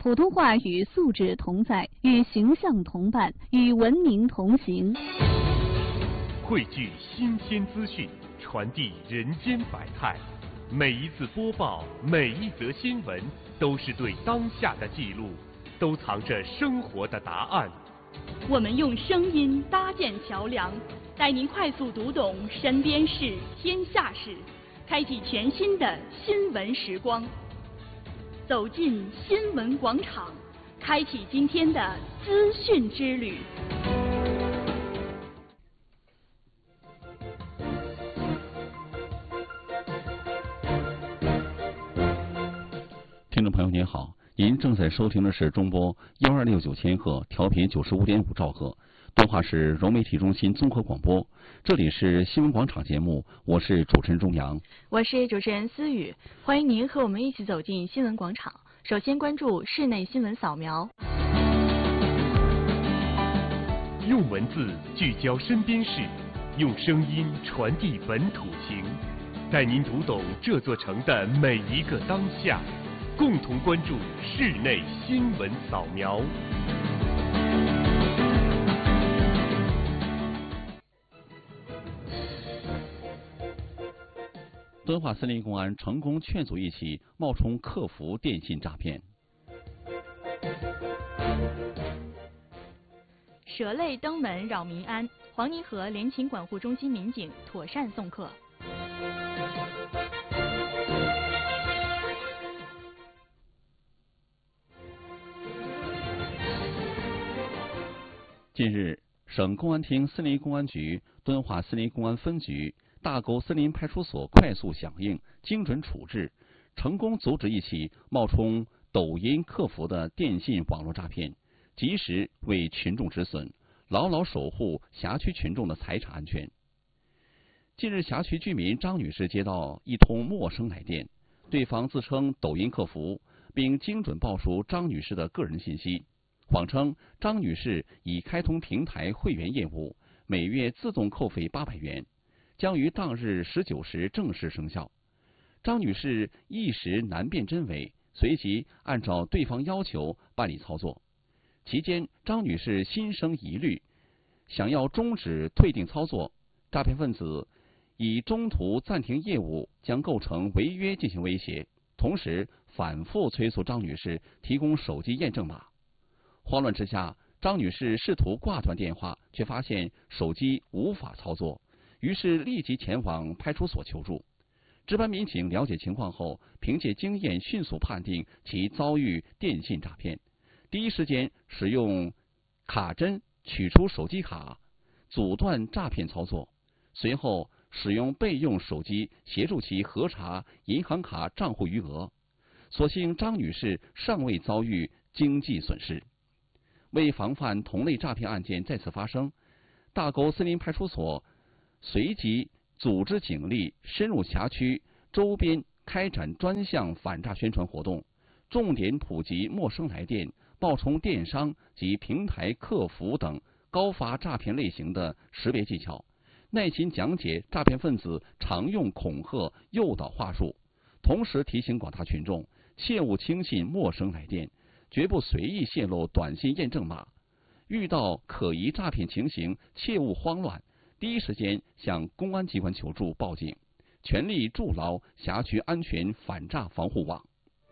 普通话与素质同在，与形象同伴，与文明同行。 汇聚新鲜资讯，传递人间百态。每一次播报，每一则新闻，都是对当下的记录，都藏着生活的答案。 我们用声音搭建桥梁，带您快速读懂身边事、天下事，开启全新的新闻时光。走进新闻广场，开启今天的资讯之旅。 听众朋友您好，您正在收听的是中波1269千赫调频95.5兆赫，敦化市融媒体中心综合广播。这里是新闻广场节目，我是主持人钟阳， 我是主持人思雨，欢迎您和我们一起走进新闻广场。首先关注室内新闻扫描。 用文字聚焦身边事，用声音传递本土情，带您读懂这座城的每一个当下。共同关注室内新闻扫描。 敦化森林公安成功劝阻一起冒充客服电信诈骗。 蛇类登门扰民安，黄泥河联勤管护中心民警妥善送客。 近日，省公安厅森林公安局、敦化森林公安分局、大沟森林派出所快速响应、精准处置，成功阻止一起冒充抖音客服的电信网络诈骗，及时为群众止损，牢牢守护辖区群众的财产安全。近日，辖区居民张女士接到一通陌生来电，对方自称抖音客服，并精准报出张女士的个人信息，谎称张女士已开通平台会员业务，每月自动扣费800元，将于当日19时正式生效。张女士一时难辨真伪，随即按照对方要求办理操作。期间，张女士心生疑虑，想要终止退订操作，诈骗分子以中途暂停业务将构成违约进行威胁，同时反复催促张女士提供手机验证码。慌乱之下，张女士试图挂断电话，却发现手机无法操作，于是立即前往派出所求助。值班民警了解情况后，凭借经验迅速判定其遭遇电信诈骗，第一时间使用卡针取出手机卡，阻断诈骗操作，随后使用备用手机协助其核查银行卡账户余额。所幸张女士尚未遭遇经济损失。为防范同类诈骗案件再次发生，大沟森林派出所随即组织警力深入辖区周边开展专项反诈宣传活动，重点普及陌生来电、冒充电商及平台客服等高发诈骗类型的识别技巧，耐心讲解诈骗分子常用恐吓诱导话术，同时提醒广大群众切勿轻信陌生来电，绝不随意泄露短信验证码，遇到可疑诈骗情形切勿慌乱，第一时间向公安机关求助报警，全力筑牢辖区安全反诈防护网。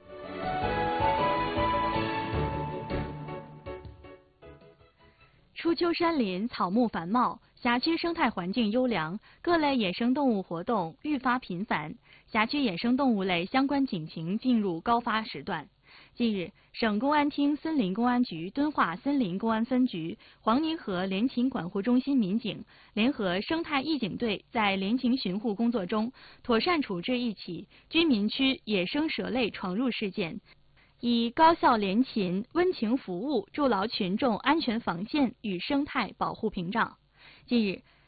初秋山林草木繁茂，辖区生态环境优良，各类野生动物活动愈发频繁，辖区野生动物类相关警情进入高发时段。近日，省公安厅森林公安局敦化森林公安分局、黄泥河联勤管护中心民警联合生态义警队在联勤巡护工作中，妥善处置一起居民区野生蛇类闯入事件，以高效联勤、温情服务筑牢群众安全防线与生态保护屏障。近日，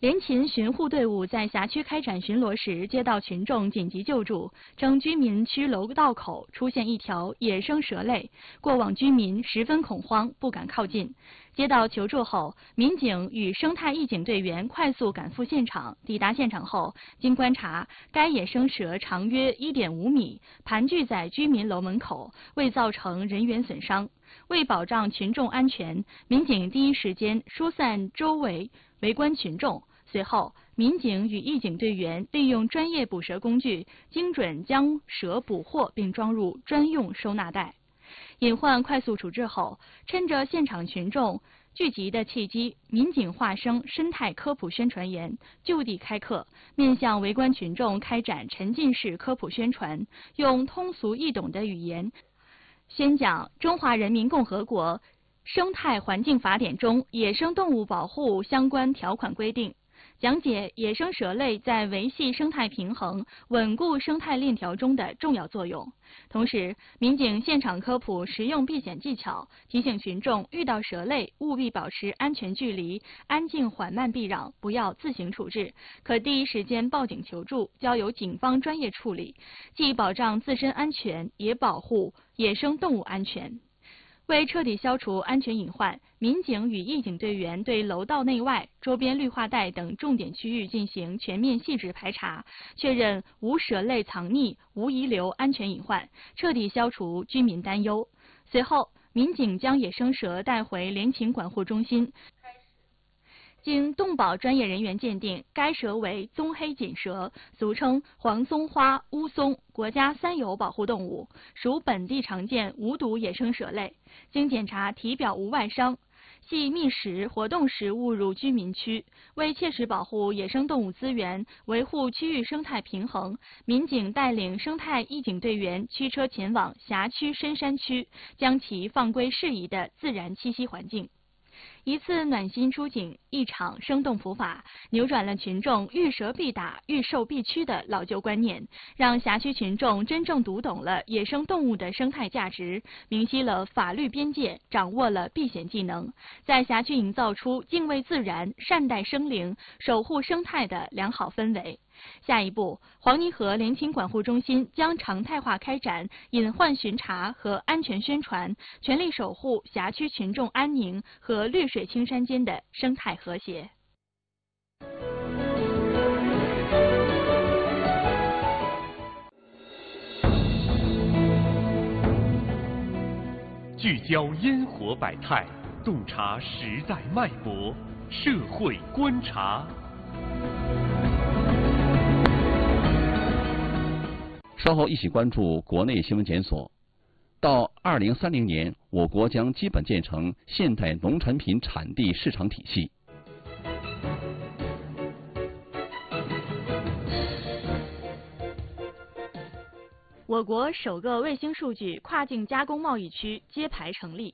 联勤巡护队伍在辖区开展巡逻时，接到群众紧急救助，称居民区楼道口出现一条野生蛇类，过往居民十分恐慌，不敢靠近。接到求助后，民警与生态义警队员快速赶赴现场。抵达现场后，经观察，该野生蛇长约1.5米，盘踞在居民楼门口，未造成人员损伤。为保障群众安全，民警第一时间疏散周围围观群众。随后，民警与义警队员利用专业捕蛇工具，精准将蛇捕获并装入专用收纳袋。隐患快速处置后，趁着现场群众聚集的契机，民警化身生态科普宣传员，就地开课，面向围观群众开展沉浸式科普宣传，用通俗易懂的语言宣讲《中华人民共和国生态环境法典》中野生动物保护相关条款规定，讲解野生蛇类在维系生态平衡、稳固生态链条中的重要作用。同时，民警现场科普实用避险技巧，提醒群众遇到蛇类务必保持安全距离，安静缓慢避让，不要自行处置，可第一时间报警求助，交由警方专业处理，既保障自身安全，也保护野生动物安全。为彻底消除安全隐患，民警与义警队员对楼道内外、周边绿化带等重点区域进行全面细致排查，确认无蛇类藏匿、无遗留安全隐患，彻底消除居民担忧。随后，民警将野生蛇带回联勤管护中心。经动保专业人员鉴定，该蛇为棕黑锦蛇，俗称黄松花乌松，国家三有保护动物，属本地常见无毒野生蛇类。经检查，体表无外伤，系觅食活动时误入居民区。为切实保护野生动物资源，维护区域生态平衡，民警带领生态义警队员驱车前往辖区深山区，将其放归适宜的自然栖息环境。一次暖心出警，一场生动普法，扭转了群众遇蛇必打、遇兽必驱的老旧观念，让辖区群众真正读懂了野生动物的生态价值，明晰了法律边界，掌握了避险技能，在辖区营造出敬畏自然、善待生灵、守护生态的良好氛围。下一步，黄泥河联勤管护中心将常态化开展隐患巡查和安全宣传，全力守护辖区群众安宁和绿水青山间的生态和谐。 聚焦烟火百态，洞察时代脉搏，社会观察。 稍后一起关注国内新闻检索。到2030年，我国将基本建成现代农产品产地市场体系。 我国首个卫星数据跨境加工贸易区揭牌成立。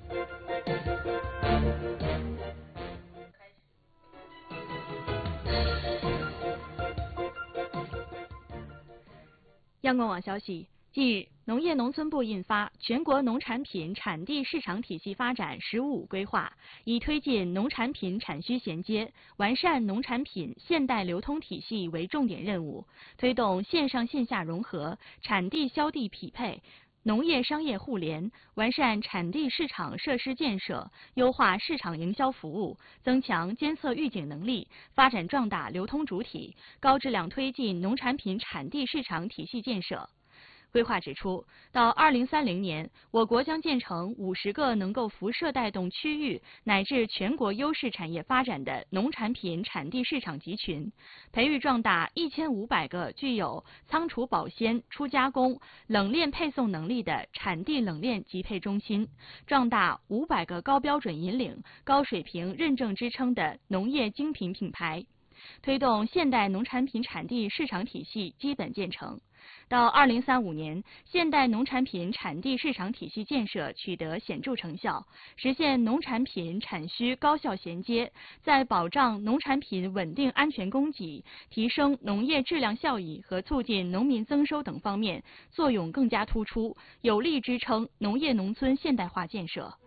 央广网消息，近日，农业农村部印发《全国农产品产地市场体系发展“十五五”规划》，以推进农产品产需衔接、完善农产品现代流通体系为重点任务，推动线上线下融合、产地销地匹配、农业商业互联，完善产地市场设施建设，优化市场营销服务，增强监测预警能力，发展壮大流通主体，高质量推进农产品产地市场体系建设。规划指出，到2030年，我国将建成50个能够辐射带动区域乃至全国优势产业发展的农产品产地市场集群，培育壮大1500个具有仓储保鲜、初加工、冷链配送能力的产地冷链集配中心，壮大500个高标准引领、高水平认证支撑的农业精品品牌，推动现代农产品产地市场体系基本建成。到2035年，现代农产品产地市场体系建设取得显著成效，实现农产品产需高效衔接，在保障农产品稳定安全供给、提升农业质量效益和促进农民增收等方面作用更加突出，有力支撑农业农村现代化建设。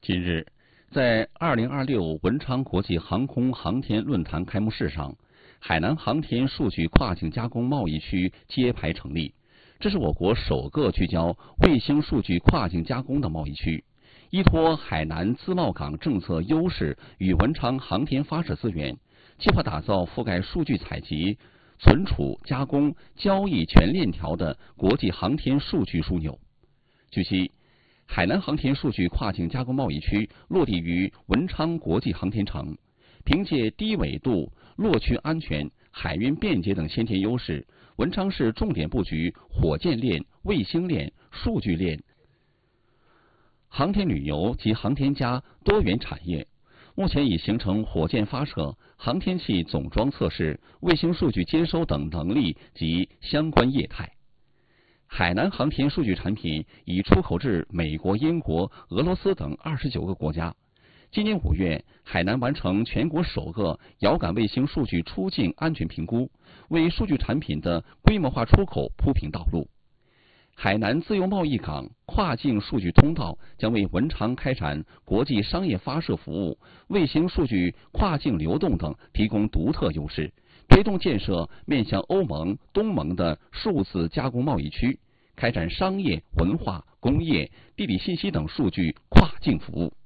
近日，在2026文昌国际航空航天论坛开幕式上，海南航天数据跨境加工贸易区揭牌成立。这是我国首个聚焦卫星数据跨境加工的贸易区。依托海南自贸港政策优势与文昌航天发射资源，计划打造覆盖数据采集、存储、加工、交易全链条的国际航天数据枢纽。据悉，海南航天数据跨境加工贸易区落地于文昌国际航天城，凭借低纬度、落区安全、海运便捷等先天优势，文昌市重点布局火箭链、卫星链、数据链、航天旅游及航天加多元产业。目前已形成火箭发射、航天器总装测试、卫星数据接收等能力及相关业态。海南航天数据产品已出口至美国、英国、俄罗斯等29个国家。今年5月，海南完成全国首个遥感卫星数据出境安全评估，为数据产品的规模化出口铺平道路。海南自由贸易港跨境数据通道将为文昌开展国际商业发射服务、卫星数据跨境流动等提供独特优势，推动建设面向欧盟、东盟的数字加工贸易区，开展商业、文化、工业、地理信息等数据跨境服务。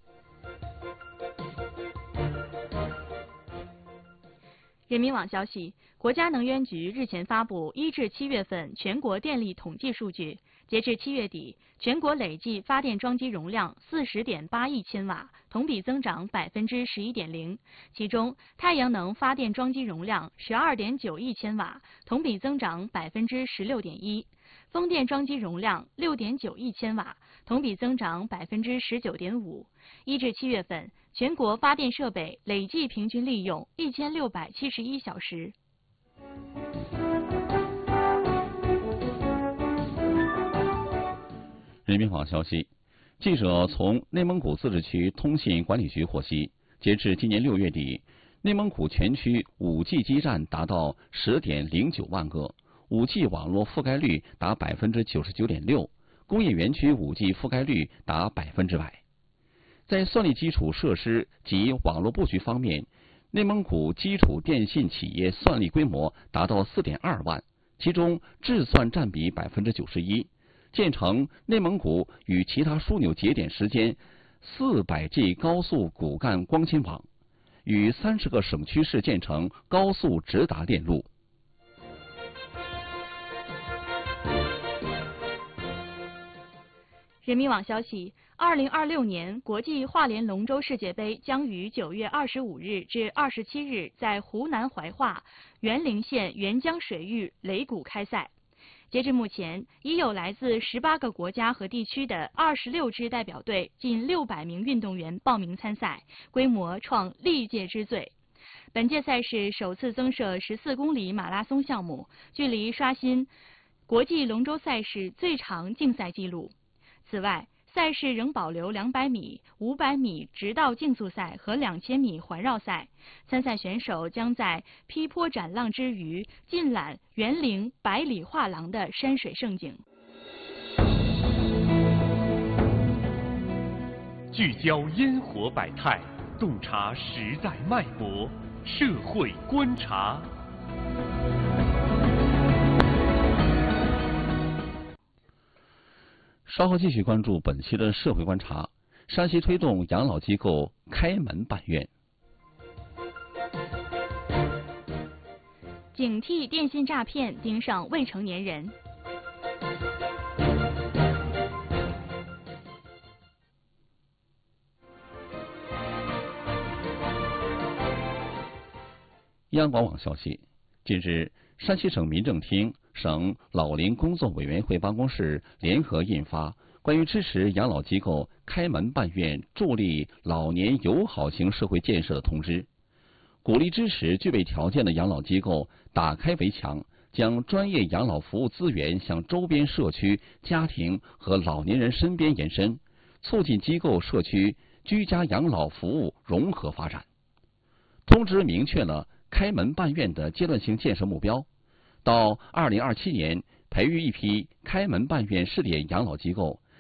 人民网消息，国家能源局日前发布1至7月份全国电力统计数据，截至7月底，全国累计发电装机容量40.8亿千瓦，同比增长11.0%。其中，太阳能发电装机容量12.9亿千瓦，同比增长16.1%；风电装机容量6.9亿千瓦，同比增长19.5%。1至7月份，全国发电设备累计平均利用1671小时。 人民网消息，记者从内蒙古自治区通信管理局获悉，截至今年6月底，内蒙古全区 5G 基站达到 10.09万个，5G 网络覆盖率达 99.6%， 工业园区 5G 覆盖率达100%。在算力基础设施及网络布局方面，内蒙古基础电信企业算力规模达到 4.2万，其中智算占比 91%， 建成内蒙古与其他枢纽节点时间 400G 高速骨干光纤网，与30个省区市建成高速直达电路。 人民网消息，2026年国际华联龙舟世界杯将于9月25日至27日在湖南怀化沅陵县沅江水域擂鼓开赛。截至目前，已有来自18个国家和地区的26支代表队，近600名运动员报名参赛，规模创历届之最。本届赛事首次增设14公里马拉松项目，距离刷新国际龙舟赛事最长竞赛纪录。此外，赛事仍保留200米、500米直道竞速赛和2000米环绕赛。参赛选手将在劈坡斩浪之余，尽览沅陵百里画廊的山水胜景。 聚焦烟火百态，洞察时代脉搏，社会观察。 稍后继续关注本期的社会观察。山西推动养老机构开门办院。 警惕电信诈骗盯上未成年人。 央广网消息，近日，山西省民政厅、省老龄工作委员会办公室联合印发关于支持养老机构开门办院、助力老年友好型社会建设的通知，鼓励支持具备条件的养老机构打开围墙，将专业养老服务资源向周边社区、家庭和老年人身边延伸，促进机构社区居家养老服务融合发展。通知明确了开门办院的阶段性建设目标，到2027年培育一批开门办院试点养老机构，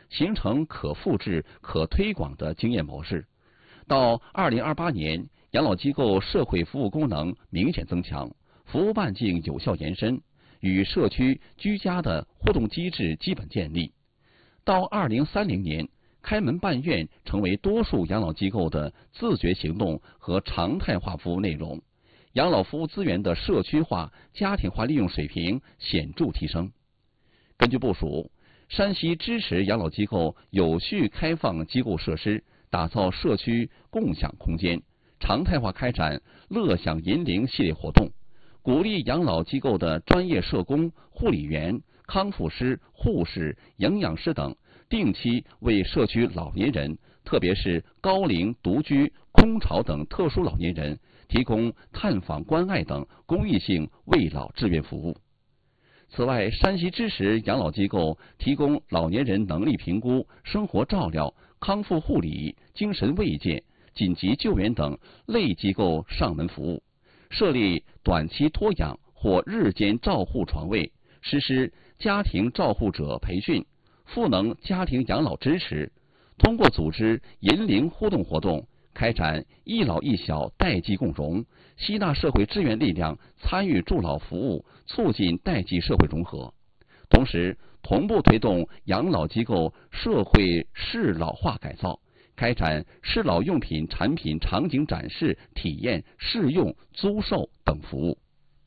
形成可复制、可推广的经验模式。到2028年，养老机构社会服务功能明显增强，服务半径有效延伸，与社区居家的互动机制基本建立。到2030年，开门办院成为多数养老机构的自觉行动和常态化服务内容，养老服务资源的社区化、家庭化利用水平显著提升。根据部署，山西支持养老机构有序开放机构设施，打造社区共享空间，常态化开展乐享银龄系列活动，鼓励养老机构的专业社工、护理员、康复师、护士、营养师等定期为社区老年人，特别是高龄、独居、空巢等特殊老年人提供探访关爱等公益性慰老志愿服务。此外，山西支持养老机构提供老年人能力评估、生活照料、康复护理、精神慰藉、紧急救援等类机构上门服务，设立短期托养或日间照护床位，实施家庭照护者培训，赋能家庭养老支持，通过组织银龄互动活动，开展一老一小代际共融，吸纳社会支援力量参与助老服务，促进代际社会融合。同时，同步推动养老机构社会适老化改造，开展适老用品产品场景展示、体验、试用、租售等服务。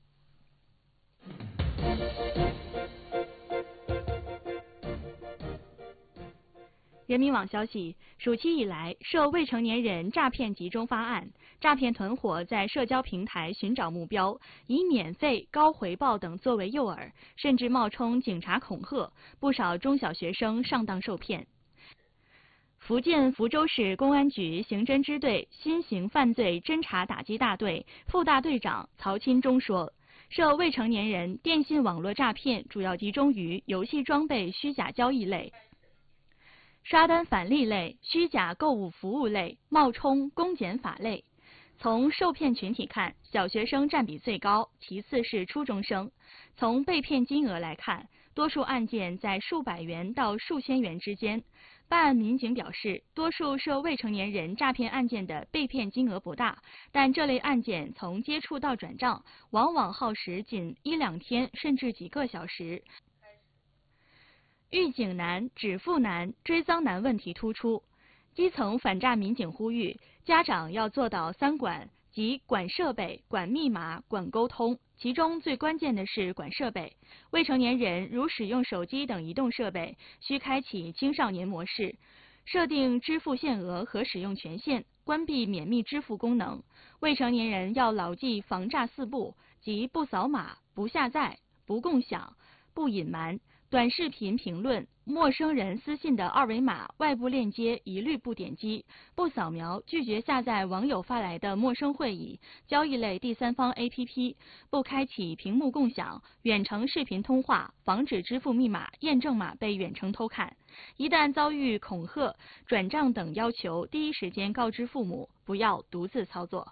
人民网消息，暑期以来，涉未成年人诈骗集中发案，诈骗团伙在社交平台寻找目标，以免费、高回报等作为诱饵，甚至冒充警察恐吓，不少中小学生上当受骗。福建福州市公安局刑侦支队新型犯罪侦查打击大队副大队长曹钦忠说，涉未成年人电信网络诈骗主要集中于游戏装备虚假交易类、刷单返利类、虚假购物服务类、冒充公检法类。从受骗群体看，小学生占比最高，其次是初中生。从被骗金额来看，多数案件在数百元到数千元之间。办案民警表示，多数涉未成年人诈骗案件的被骗金额不大，但这类案件从接触到转账，往往耗时仅1-2天，甚至几个小时。预警难、止付难、追赃难问题突出。基层反诈民警呼吁，家长要做到3管，即管设备、管密码、管沟通。其中最关键的是管设备。未成年人如使用手机等移动设备，需开启青少年模式，设定支付限额和使用权限，关闭免密支付功能。未成年人要牢记防诈4不，即不扫码、不下载、不共享、不隐瞒。短视频评论、陌生人私信的二维码、外部链接一律不点击，不扫描，拒绝下载网友发来的陌生会议、交易类第三方 APP， 不开启屏幕共享、远程视频通话，防止支付密码、验证码被远程偷看。一旦遭遇恐吓、转账等要求，第一时间告知父母，不要独自操作。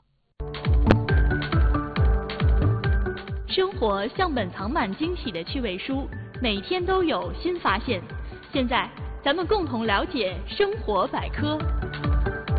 生活像本藏满惊喜的趣味书，每天都有新发现。现在，咱们共同了解生活百科。